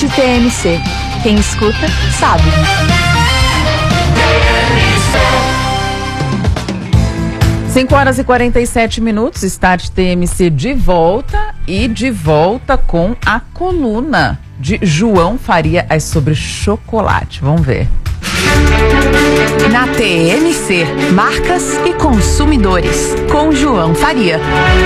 TMC. Quem escuta, sabe. 5h47, Start TMC de volta com a coluna de João Faria sobre chocolate. Vamos ver. Na TMC, marcas e consumidores, com João Faria.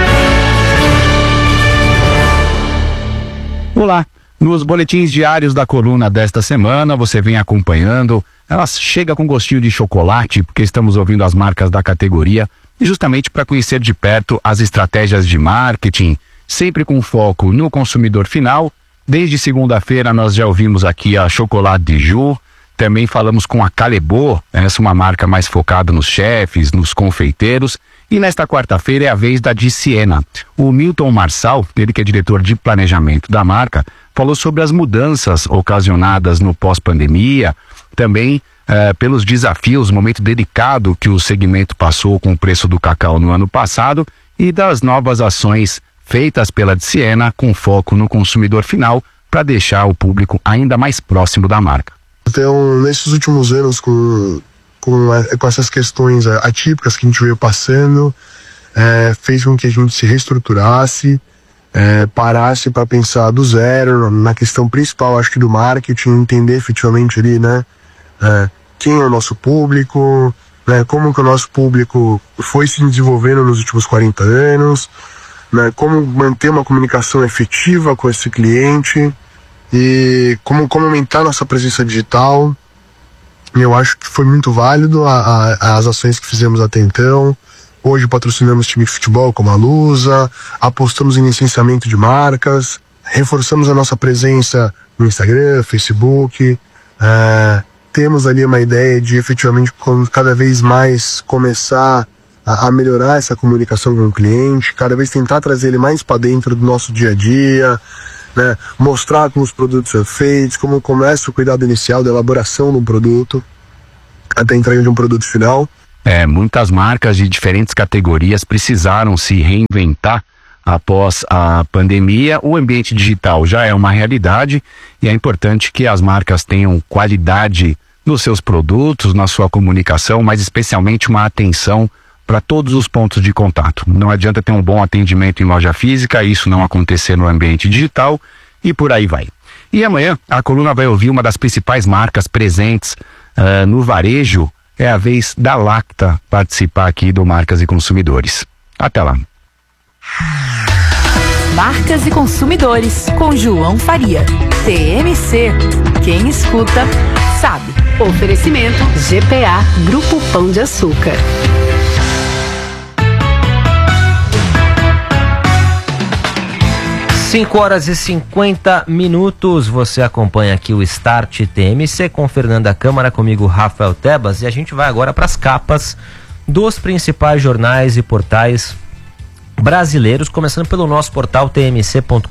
Olá, nos boletins diários da coluna desta semana, você vem acompanhando. Ela chega com gostinho de chocolate, porque estamos ouvindo as marcas da categoria, e justamente para conhecer de perto as estratégias de marketing, sempre com foco no consumidor final. Desde segunda-feira nós já ouvimos aqui a Chocolate de Ju, também falamos com a Calebo, essa é uma marca mais focada nos chefes, nos confeiteiros, e nesta quarta-feira é a vez da de Siena. O Milton Marçal, ele que é diretor de planejamento da marca, falou sobre as mudanças ocasionadas no pós-pandemia, também pelos desafios, momento delicado que o segmento passou com o preço do cacau no ano passado e das novas ações feitas pela de Siena com foco no consumidor final para deixar o público ainda mais próximo da marca. Então, nesses últimos anos, com essas questões atípicas que a gente veio passando, fez com que a gente se reestruturasse, parasse para pensar do zero, na questão principal, acho que do marketing, entender efetivamente ali, né, quem é o nosso público, né, como que o nosso público foi se desenvolvendo nos últimos 40 anos, né, como manter uma comunicação efetiva com esse cliente e como aumentar nossa presença digital. Eu acho que foi muito válido as ações que fizemos até então. Hoje patrocinamos time de futebol como a Lusa, apostamos em licenciamento de marcas, reforçamos a nossa presença no Instagram, Facebook. Temos ali uma ideia de efetivamente cada vez mais começar a melhorar essa comunicação com o cliente, cada vez tentar trazer ele mais para dentro do nosso dia a dia, né? Mostrar como os produtos são feitos, como começa o cuidado inicial da elaboração de um produto até a entrega de um produto final. Muitas marcas de diferentes categorias precisaram se reinventar após a pandemia. O ambiente digital já é uma realidade e é importante que as marcas tenham qualidade nos seus produtos, na sua comunicação, mas especialmente uma atenção para todos os pontos de contato. Não adianta ter um bom atendimento em loja física, isso não acontecer no ambiente digital e por aí vai. E amanhã a coluna vai ouvir uma das principais marcas presentes no varejo. É a vez da Lacta participar aqui do Marcas e Consumidores. Até lá. Marcas e Consumidores, com João Faria. TMC. Quem escuta, sabe. Oferecimento GPA, Grupo Pão de Açúcar. 5h50, você acompanha aqui o Start TMC com Fernanda Câmara, comigo Rafael Tebas, e a gente vai agora para as capas dos principais jornais e portais brasileiros, começando pelo nosso portal tmc.com.br,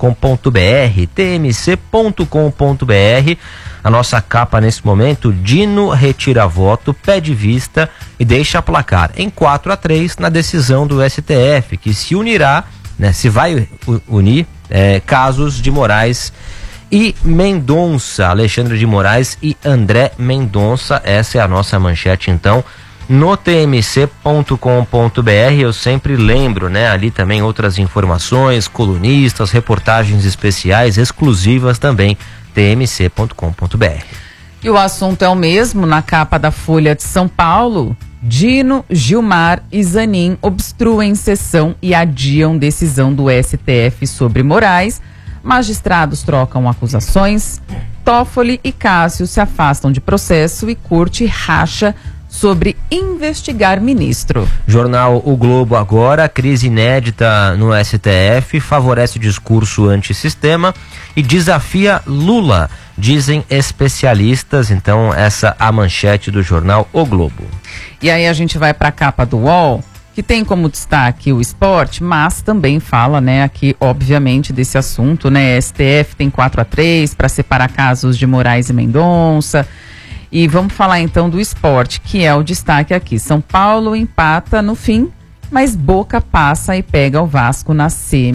tmc.com.br. A nossa capa nesse momento: Dino retira voto, pede vista e deixa placar em 4-3 na decisão do STF, que se unirá, né, se vai unir casos de Moraes e Mendonça, Alexandre de Moraes e André Mendonça. Essa é a nossa manchete, então, no tmc.com.br. Eu sempre lembro, né, ali também outras informações, colunistas, reportagens especiais, exclusivas também, tmc.com.br. E o assunto é o mesmo na capa da Folha de São Paulo. Dino, Gilmar e Zanin obstruem sessão e adiam decisão do STF sobre Moraes. Magistrados trocam acusações. Toffoli e Cássio se afastam de processo e Corte racha sobre investigar ministro. Jornal O Globo agora: crise inédita no STF favorece discurso antissistema e desafia Lula, dizem especialistas. Então, essa a manchete do jornal O Globo. E aí a gente vai para a capa do UOL, que tem como destaque o esporte, mas também fala, né, aqui, obviamente, desse assunto, né? STF tem 4-3 para separar casos de Moraes e Mendonça. E vamos falar então do esporte, que é o destaque aqui. São Paulo empata no fim, mas Boca passa e pega o Vasco na semi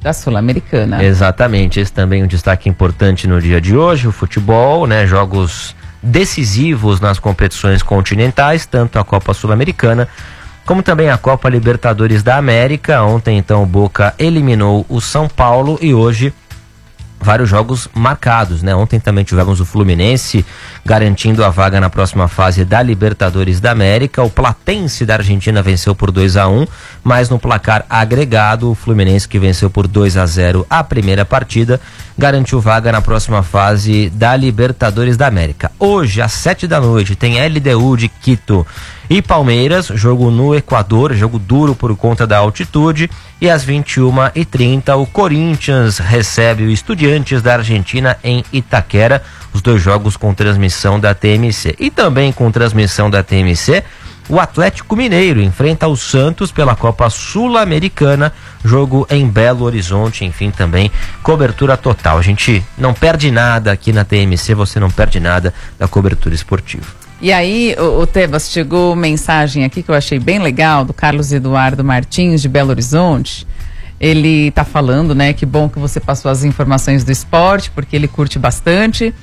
da Sul-Americana. Exatamente, esse também é um destaque importante no dia de hoje, o futebol, né? Jogos decisivos nas competições continentais, tanto a Copa Sul-Americana como também a Copa Libertadores da América. Ontem, então, o Boca eliminou o São Paulo e hoje vários jogos marcados, né? Ontem também tivemos o Fluminense garantindo a vaga na próxima fase da Libertadores da América. O Platense da Argentina venceu por 2-1, mas no placar agregado, o Fluminense, que venceu por 2-0 a primeira partida, garantiu vaga na próxima fase da Libertadores da América. Hoje, às 7 da noite, tem LDU de Quito e Palmeiras, jogo no Equador, jogo duro por conta da altitude. E às 21h30, o Corinthians recebe o Estudiantes da Argentina em Itaquera, os dois jogos com transmissão da TMC. E também com transmissão da TMC, o Atlético Mineiro enfrenta o Santos pela Copa Sul-Americana, jogo em Belo Horizonte, enfim, também cobertura total. A gente não perde nada aqui na TMC, você não perde nada da cobertura esportiva. E aí, o Tebas, chegou mensagem aqui que eu achei bem legal, do Carlos Eduardo Martins, de Belo Horizonte. Ele tá falando, né, que bom que você passou as informações do esporte, porque ele curte bastante.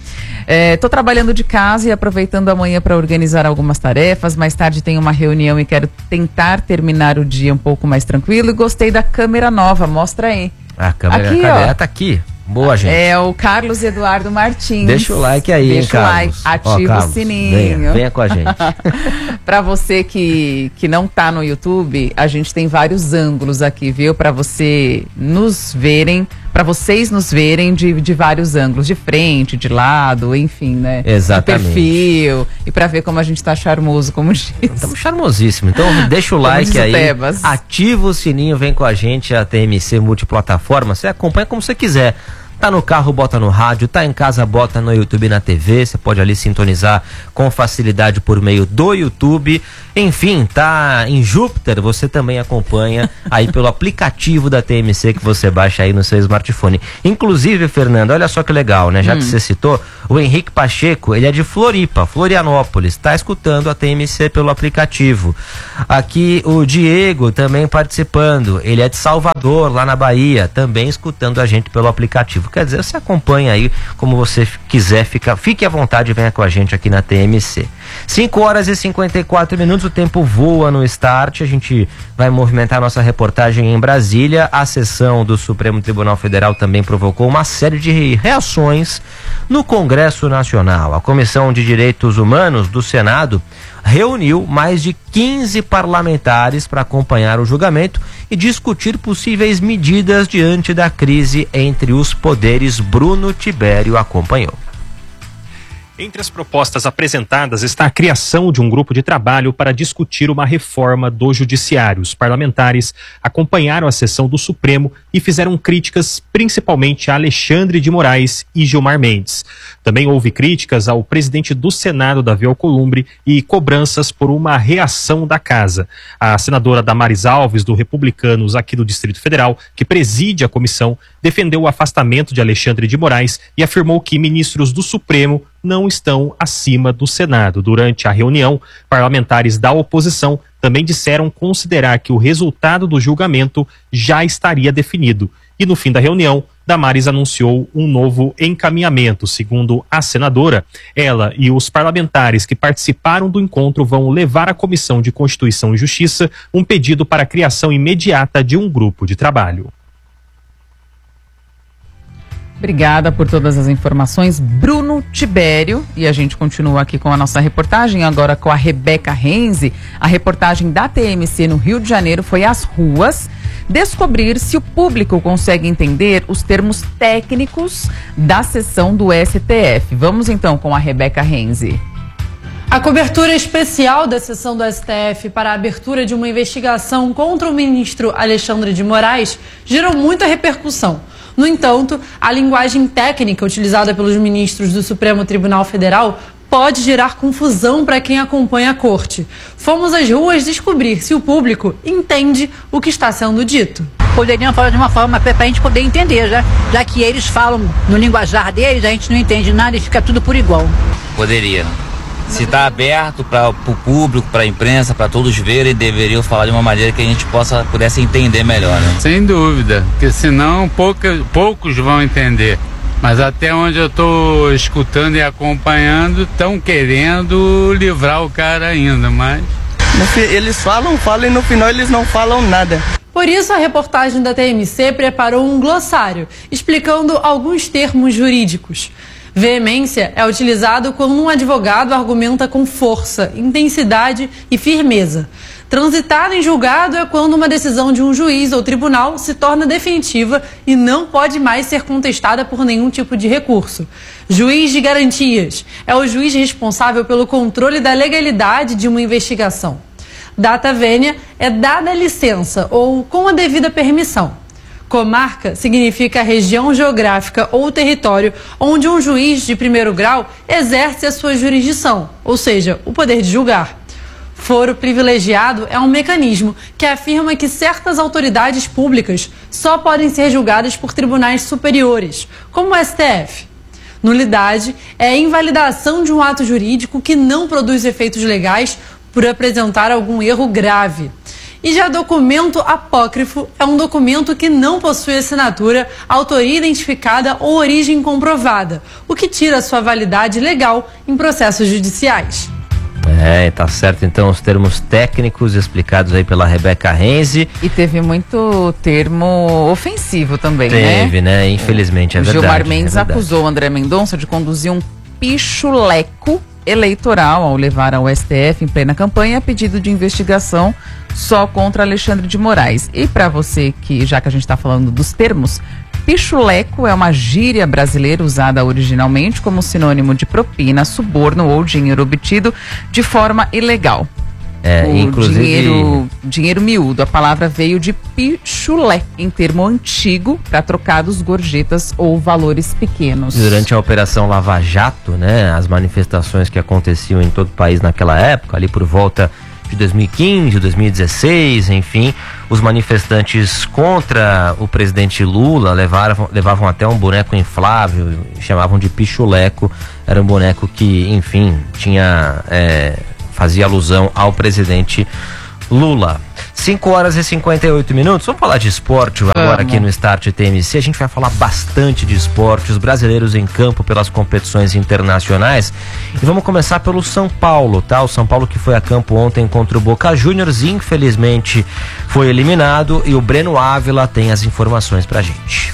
Tô trabalhando de casa e aproveitando amanhã para organizar algumas tarefas. Mais tarde tem uma reunião e quero tentar terminar o dia um pouco mais tranquilo. E gostei da câmera nova, mostra aí. A câmera, aqui, cadê? Tá aqui. Boa, gente. É o Carlos Eduardo Martins. Deixa o like aí, hein, Carlos. Deixa o like, ativa Carlos, o sininho. Venha com a gente. Pra você que não tá no YouTube, a gente tem vários ângulos aqui, viu? Pra você nos verem, pra vocês nos verem de vários ângulos, de frente, de lado, enfim, né? Exatamente. De perfil, e pra ver como a gente tá charmoso, como diz. Estamos charmosíssimos. Então deixa o like aí, Tebas. ativa o sininho, vem com a gente, a TMC Multiplataforma. Você acompanha como você quiser. Tá no carro, bota no rádio, tá em casa, bota no YouTube e na TV, você pode ali sintonizar com facilidade por meio do YouTube. Enfim, tá em Júpiter, você também acompanha aí pelo aplicativo da TMC que você baixa aí no seu smartphone. Inclusive, Fernando, olha só que legal, né? Já que você citou, o Henrique Pacheco, ele é de Floripa, Florianópolis, tá escutando a TMC pelo aplicativo. Aqui o Diego também participando, ele é de Salvador, lá na Bahia, também escutando a gente pelo aplicativo. Quer dizer, você acompanha aí como você quiser, fique à vontade e venha com a gente aqui na TMC. 5h54, o tempo voa no start, a gente vai movimentar nossa reportagem em Brasília. A sessão do Supremo Tribunal Federal também provocou uma série de reações no Congresso Nacional. A Comissão de Direitos Humanos do Senado reuniu mais de 15 parlamentares para acompanhar o julgamento e discutir possíveis medidas diante da crise entre os poderes. Bruno Tibério acompanhou. Entre as propostas apresentadas está a criação de um grupo de trabalho para discutir uma reforma do judiciário. Os parlamentares acompanharam a sessão do Supremo e fizeram críticas principalmente a Alexandre de Moraes e Gilmar Mendes. Também houve críticas ao presidente do Senado, Davi Alcolumbre, e cobranças por uma reação da casa. A senadora Damares Alves, do Republicanos aqui do Distrito Federal, que preside a comissão, defendeu o afastamento de Alexandre de Moraes e afirmou que ministros do Supremo não estão acima do Senado. Durante a reunião, parlamentares da oposição também disseram considerar que o resultado do julgamento já estaria definido. E no fim da reunião, Damares anunciou um novo encaminhamento. Segundo a senadora, ela e os parlamentares que participaram do encontro vão levar à Comissão de Constituição e Justiça um pedido para a criação imediata de um grupo de trabalho. Obrigada por todas as informações, Bruno Tibério. E a gente continua aqui com a nossa reportagem, agora com a Rebeca Renzi. A reportagem da TMC no Rio de Janeiro foi às ruas descobrir se o público consegue entender os termos técnicos da sessão do STF. Vamos então com a Rebeca Renzi. A cobertura especial da sessão do STF para a abertura de uma investigação contra o ministro Alexandre de Moraes gerou muita repercussão. No entanto, a linguagem técnica utilizada pelos ministros do Supremo Tribunal Federal pode gerar confusão para quem acompanha a corte. Fomos às ruas descobrir se o público entende o que está sendo dito. Poderiam falar de uma forma para a gente poder entender, já que eles falam no linguajar deles, a gente não entende nada e fica tudo por igual. Poderia. Se está aberto para o público, para a imprensa, para todos verem, deveriam falar de uma maneira que a gente pudesse entender melhor, né? Sem dúvida, porque senão poucos vão entender. Mas até onde eu estou escutando e acompanhando, estão querendo livrar o cara ainda, mas... Eles falam e no final eles não falam nada. Por isso, a reportagem da TMC preparou um glossário, explicando alguns termos jurídicos. Veemência é utilizado quando um advogado argumenta com força, intensidade e firmeza. Transitar em julgado é quando uma decisão de um juiz ou tribunal se torna definitiva e não pode mais ser contestada por nenhum tipo de recurso. Juiz de garantias é o juiz responsável pelo controle da legalidade de uma investigação. Data vênia é dada a licença ou com a devida permissão. Comarca significa região geográfica ou território onde um juiz de primeiro grau exerce a sua jurisdição, ou seja, o poder de julgar. Foro privilegiado é um mecanismo que afirma que certas autoridades públicas só podem ser julgadas por tribunais superiores, como o STF. Nulidade é a invalidação de um ato jurídico que não produz efeitos legais por apresentar algum erro grave. E já documento apócrifo é um documento que não possui assinatura, autoria identificada ou origem comprovada, o que tira sua validade legal em processos judiciais. Tá certo, então, os termos técnicos explicados aí pela Rebeca Renzi. E teve muito termo ofensivo também, Teve, né? Infelizmente, é verdade. Gilmar Mendes acusou André Mendonça de conduzir um pichuleco eleitoral ao levar ao STF em plena campanha pedido de investigação só contra Alexandre de Moraes. E para você que, já que a gente está falando dos termos, pichuleco é uma gíria brasileira usada originalmente como sinônimo de propina, suborno ou dinheiro obtido de forma ilegal. Inclusive dinheiro miúdo. A palavra veio de pichulé, em termo antigo, para trocados, gorjetas ou valores pequenos. Durante a Operação Lava Jato, né, as manifestações que aconteciam em todo o país naquela época, ali por volta de 2015, 2016, enfim, os manifestantes contra o presidente Lula levavam até um boneco inflável, chamavam de pichuleco. Era um boneco que, enfim, fazia alusão ao presidente Lula. 5h58. Vamos falar de esporte agora aqui no Start TMC. A gente vai falar bastante de esporte, os brasileiros em campo pelas competições internacionais. E vamos começar pelo São Paulo, tá? O São Paulo que foi a campo ontem contra o Boca Juniors, infelizmente foi eliminado, e o Breno Ávila tem as informações pra gente.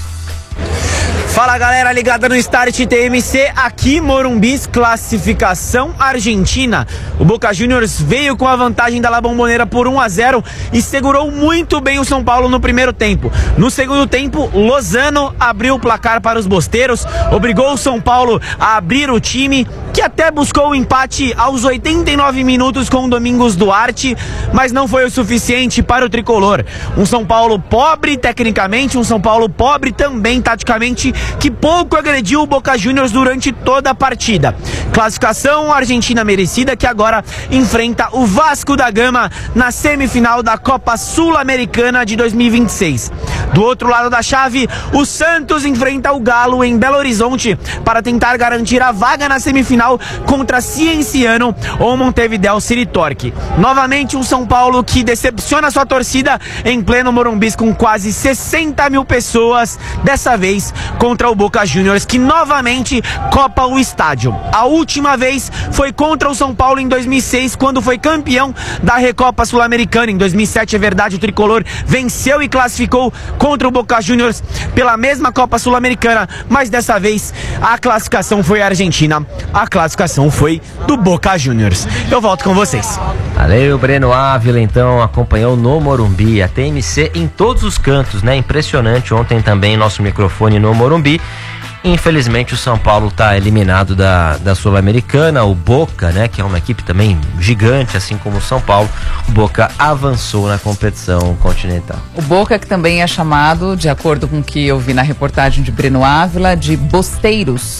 Fala galera ligada no Start TMC, aqui Morumbi, classificação Argentina. O Boca Juniors veio com a vantagem da La Bombonera por 1-0 e segurou muito bem o São Paulo no primeiro tempo. No segundo tempo, Lozano abriu o placar para os bosteiros, obrigou o São Paulo a abrir o time, que até buscou o empate aos 89 minutos com o Domingos Duarte, mas não foi o suficiente para o tricolor. Um São Paulo pobre tecnicamente, um São Paulo pobre também taticamente, que pouco agrediu o Boca Juniors durante toda a partida. Classificação Argentina merecida, que agora enfrenta o Vasco da Gama na semifinal da Copa Sul-Americana de 2026. Do outro lado da chave, o Santos enfrenta o Galo em Belo Horizonte para tentar garantir a vaga na semifinal contra Cienciano ou Montevideo City Torque. Novamente um São Paulo que decepciona sua torcida em pleno Morumbi com quase 60 mil pessoas, dessa vez contra o Boca Juniors, que novamente copa o estádio. A última vez foi contra o São Paulo em 2006, quando foi campeão da Recopa Sul-Americana. Em 2007, é verdade, o tricolor venceu e classificou contra o Boca Juniors pela mesma Copa Sul-Americana, mas dessa vez a classificação foi argentina, a classificação foi do Boca Juniors. Eu volto com vocês. Valeu, Breno Ávila, então, acompanhou no Morumbi, a TMC em todos os cantos, né? Impressionante, ontem também nosso microfone no Morumbi. Infelizmente o São Paulo está eliminado da Sul-Americana. O Boca, né, que é uma equipe também gigante, assim como o São Paulo, o Boca avançou na competição continental. O Boca que também é chamado, de acordo com o que eu vi na reportagem de Breno Ávila, de bosteiros.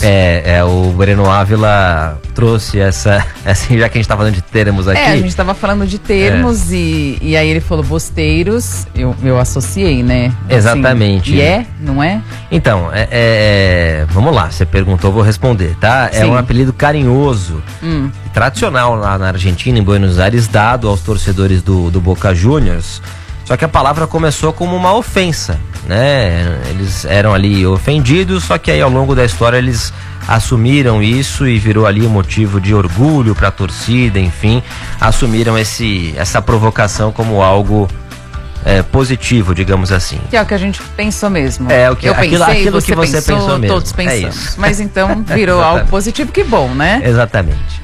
O Breno Ávila trouxe essa já que a gente tá falando de termos aqui. A gente estava falando de termos e aí ele falou bosteiros, eu associei, né? Exatamente. Assim, não é? Então, Vamos lá, você perguntou, vou responder, tá? É um apelido carinhoso, tradicional lá na Argentina, em Buenos Aires, dado aos torcedores do Boca Juniors. Só que a palavra começou como uma ofensa, né? Eles eram ali ofendidos, só que aí ao longo da história eles assumiram isso e virou ali um motivo de orgulho para a torcida, enfim, assumiram essa provocação como algo positivo, digamos assim. Que é o que a gente pensou mesmo. Aquilo que você pensou mesmo. Todos pensamos. Mas então virou algo positivo, que bom, né? Exatamente.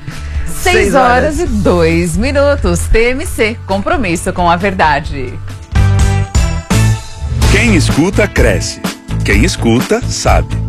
6h02. TMC, compromisso com a verdade. Quem escuta, cresce. Quem escuta, sabe.